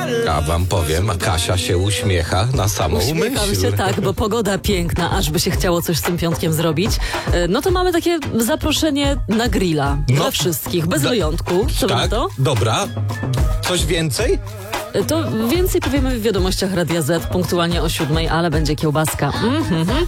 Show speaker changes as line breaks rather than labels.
A wam powiem, Kasia się uśmiecha na samą
Uśmiecham
myśl.
się tak, bo pogoda piękna, aż by się chciało coś z tym piątkiem zrobić. No to mamy takie zaproszenie na grilla. Dla wszystkich, bez wyjątku. Co na
Tak,
to?
dobra. Coś więcej?
To więcej powiemy w wiadomościach Radia Z punktualnie o 7:00, ale będzie kiełbaska.